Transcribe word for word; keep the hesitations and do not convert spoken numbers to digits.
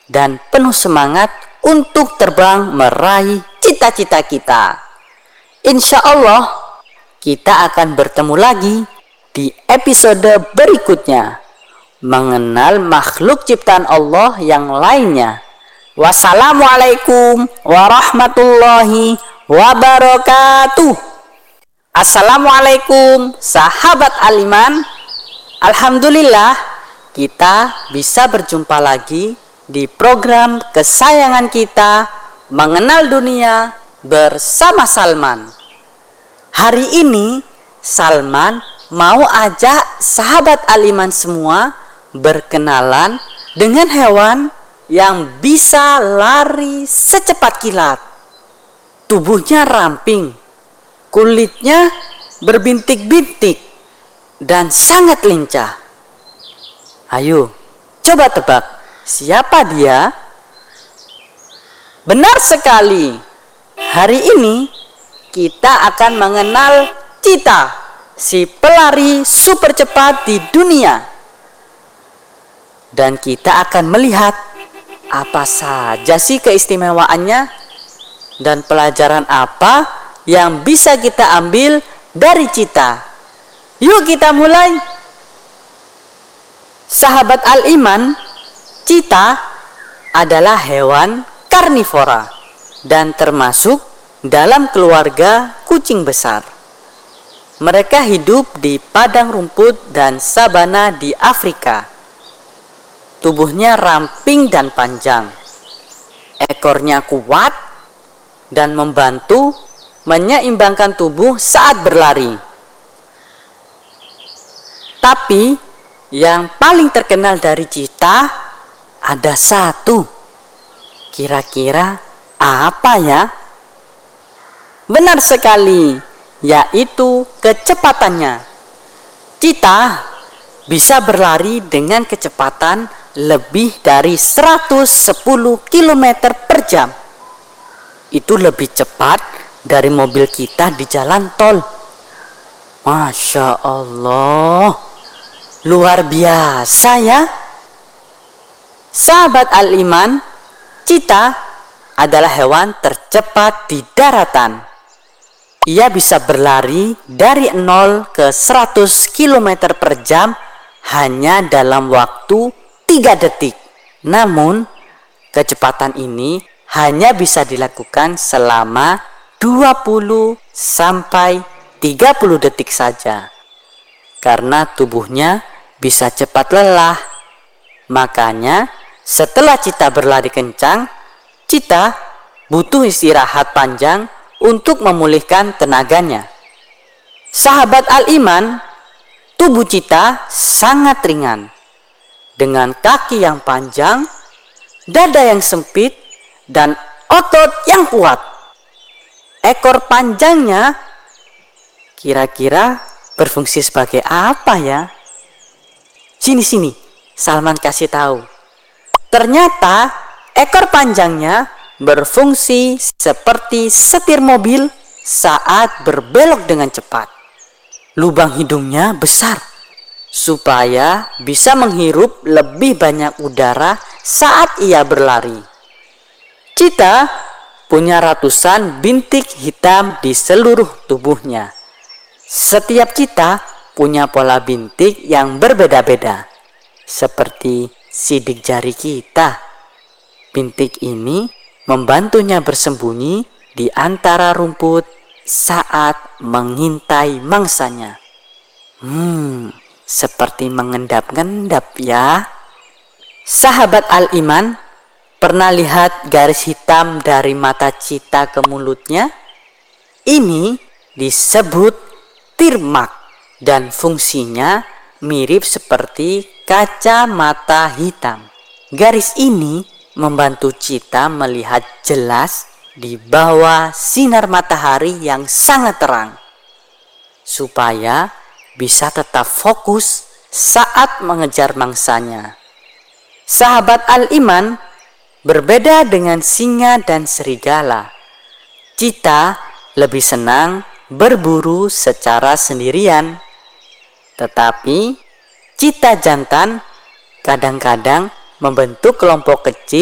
dan penuh semangat untuk terbang meraih cita-cita kita. Insya Allah kita akan bertemu lagi di episode berikutnya, mengenal makhluk ciptaan Allah yang lainnya. Wassalamualaikum warahmatullahi wabarakatuh. Assalamualaikum sahabat Al-Iman. Alhamdulillah kita bisa berjumpa lagi di program kesayangan kita, Mengenal Dunia bersama Salman. Hari ini Salman mau ajak sahabat Al-Iman semua berkenalan dengan hewan yang bisa lari secepat kilat. Tubuhnya ramping, kulitnya berbintik-bintik dan sangat lincah. Ayo, coba tebak, siapa dia? Benar sekali. Hari ini kita akan mengenal Cheetah, si pelari super cepat di dunia. Dan kita akan melihat apa saja sih keistimewaannya dan pelajaran apa yang bisa kita ambil dari Cheetah. Yuk kita mulai. Sahabat Al-Iman, Cheetah adalah hewan karnivora dan termasuk dalam keluarga kucing besar. Mereka hidup di padang rumput dan sabana di Afrika. Tubuhnya ramping dan panjang. Ekornya kuat dan membantu menyeimbangkan tubuh saat berlari. Tapi yang paling terkenal dari Cheetah ada satu. Kira-kira apa ya? Benar sekali, yaitu kecepatannya. Cheetah bisa berlari dengan kecepatan lebih dari seratus sepuluh kilometer per jam. Itu lebih cepat dari mobil kita di jalan tol. Masya Allah. Luar biasa ya. Sahabat Al-Iman, Cheetah adalah hewan tercepat di daratan. Ia bisa berlari dari nol ke seratus kilometer per jam hanya dalam waktu tiga detik. Namun, kecepatan ini hanya bisa dilakukan selama dua puluh sampai tiga puluh detik saja. Karena tubuhnya bisa cepat lelah. Makanya setelah Cheetah berlari kencang, Cheetah butuh istirahat panjang untuk memulihkan tenaganya. Sahabat Al-Iman, tubuh Cheetah sangat ringan. Dengan kaki yang panjang, dada yang sempit, dan otot yang kuat. Ekor panjangnya kira-kira berfungsi sebagai apa ya? Sini-sini, Salman kasih tahu. Ternyata ekor panjangnya berfungsi seperti setir mobil saat berbelok dengan cepat. Lubang hidungnya besar supaya bisa menghirup lebih banyak udara saat ia berlari. Cheetah punya ratusan bintik hitam di seluruh tubuhnya. Setiap Cheetah punya pola bintik yang berbeda-beda, seperti sidik jari kita. Bintik ini membantunya bersembunyi di antara rumput saat mengintai mangsanya. Hmm, seperti mengendap-endap ya. Sahabat Al-Iman, pernah lihat garis hitam dari mata Cheetah ke mulutnya? Ini disebut tirmak. Dan fungsinya mirip seperti kacamata hitam. Garis ini membantu Cheetah melihat jelas di bawah sinar matahari yang sangat terang, supaya bisa tetap fokus saat mengejar mangsanya. Sahabat Al-Iman, berbeda dengan singa dan serigala. Cheetah lebih senang berburu secara sendirian. Tetapi Cheetah jantan kadang-kadang membentuk kelompok kecil